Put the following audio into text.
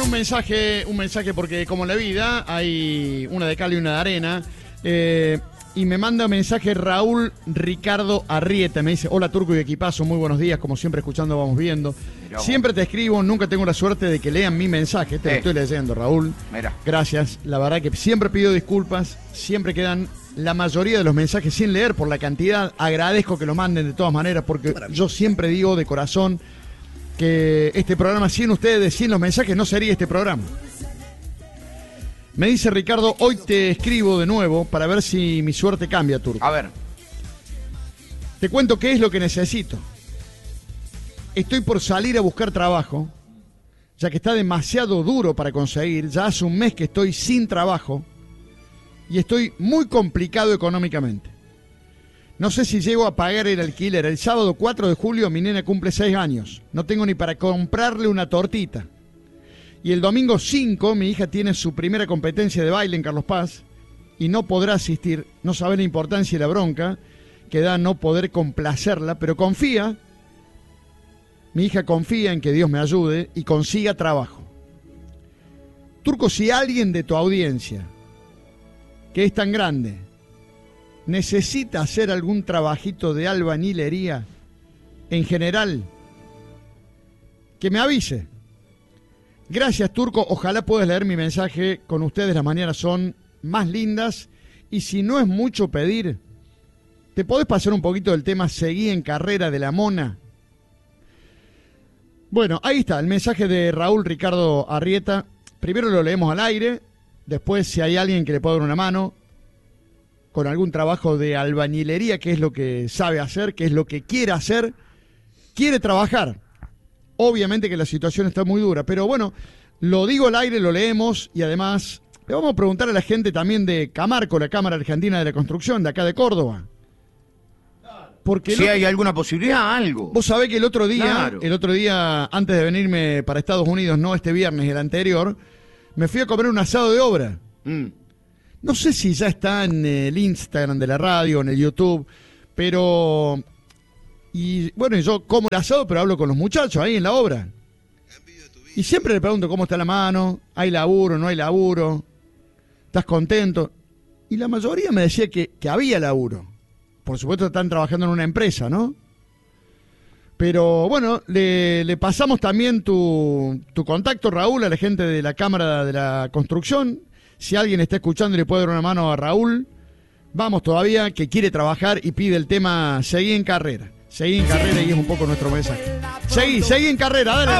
un mensaje porque como en la vida hay una de cal y una de arena. Y me manda mensaje Raúl Ricardo Arrieta. Me dice: hola Turco y equipazo, muy buenos días, como siempre escuchando vamos viendo. Mirá, siempre te escribo, nunca tengo la suerte de que lean mi mensaje. Te lo estoy leyendo, Raúl. Mirá. Gracias. La verdad que siempre pido disculpas, siempre quedan la mayoría de los mensajes sin leer por la cantidad. Agradezco que lo manden de todas maneras, porque yo siempre digo de corazón que este programa, sin ustedes, sin los mensajes, no sería este programa. Me dice Ricardo: hoy te escribo de nuevo para ver si mi suerte cambia, Turco. A ver. Te cuento qué es lo que necesito. Estoy por salir a buscar trabajo, ya que está demasiado duro para conseguir. Ya hace un mes que estoy sin trabajo y estoy muy complicado económicamente. No sé si llego a pagar el alquiler. El sábado 4 de julio mi nena cumple 6 años. No tengo ni para comprarle una tortita. Y el domingo 5 mi hija tiene su primera competencia de baile en Carlos Paz y no podrá asistir. No sabe la importancia y la bronca que da no poder complacerla, pero confía, mi hija confía en que Dios me ayude y consiga trabajo. Turco, si alguien de tu audiencia, que es tan grande, necesita hacer algún trabajito de albañilería en general, que me avise. Gracias, Turco. Ojalá puedas leer mi mensaje. Con ustedes las mañanas son más lindas. Y si no es mucho pedir, ¿te podés pasar un poquito del tema Seguí en Carrera de la Mona? Bueno, ahí está el mensaje de Raúl Ricardo Arrieta. Primero lo leemos al aire. Después, si hay alguien que le pueda dar una mano con algún trabajo de albañilería, que es lo que sabe hacer, que es lo que quiere hacer, quiere trabajar. Obviamente que la situación está muy dura, pero bueno, lo digo al aire, lo leemos y además le vamos a preguntar a la gente también de Camarco, la Cámara Argentina de la Construcción, de acá de Córdoba. Porque si hay alguna posibilidad, algo. Vos sabés que el otro día, antes de venirme para Estados Unidos, no este viernes, el anterior, me fui a comer un asado de obra. No sé si ya está en el Instagram de la radio, en el YouTube, pero... Y bueno, yo como el asado, pero hablo con los muchachos ahí en la obra. Y siempre le pregunto cómo está la mano, hay laburo, no hay laburo, ¿estás contento? Y la mayoría me decía que había laburo. Por supuesto están trabajando en una empresa, ¿no? Pero bueno, le pasamos también tu contacto, Raúl, a la gente de la Cámara de la Construcción. Si alguien está escuchando y le puede dar una mano a Raúl, vamos todavía, que quiere trabajar y pide el tema Seguí en Carrera. Seguí en Carrera y es un poco nuestro mensaje. Seguí en Carrera, dale.